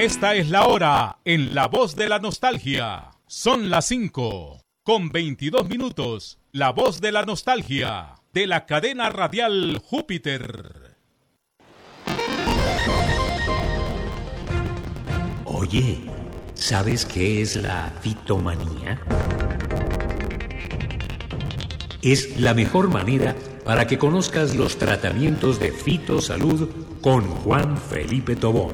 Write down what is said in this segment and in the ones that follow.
Esta es la hora en La Voz de la Nostalgia. Son las 5:22. La Voz de la Nostalgia, de la cadena radial Júpiter. Oye, ¿sabes qué es la fitomanía? Es la mejor manera para que conozcas los tratamientos de fitosalud con Juan Felipe Tobón.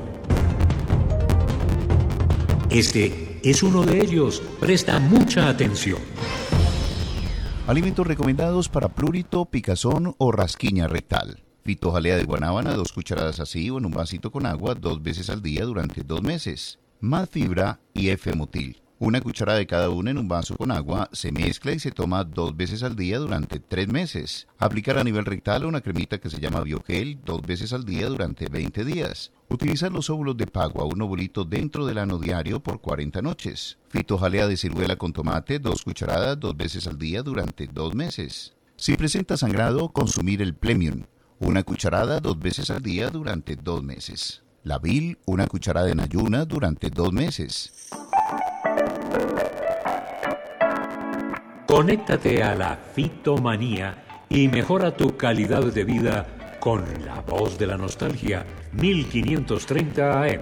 Este es uno de ellos. Presta mucha atención. Alimentos recomendados para prurito, picazón o rasquiña rectal. Fitojalea de guanábana, 2 cucharadas así o en un vasito con agua 2 veces al día durante 2 meses. Más fibra y F-mutil. 1 cucharada de cada una en un vaso con agua, se mezcla y se toma 2 veces al día durante 3 meses. Aplicar a nivel rectal una cremita que se llama Biogel 2 veces al día durante 20 días. Utilizar los óvulos de pagua, un ovulito dentro del ano diario por 40 noches. Fitojalea de ciruela con tomate, 2 cucharadas 2 veces al día durante 2 meses. Si presenta sangrado, consumir el Plemium. 1 cucharada 2 veces al día durante 2 meses. La Vil, 1 cucharada en ayunas durante 2 meses. Conéctate a la fitomanía y mejora tu calidad de vida con La Voz de la Nostalgia, 1530 AM.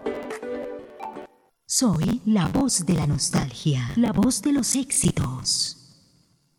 Soy la voz de la nostalgia, la voz de los éxitos.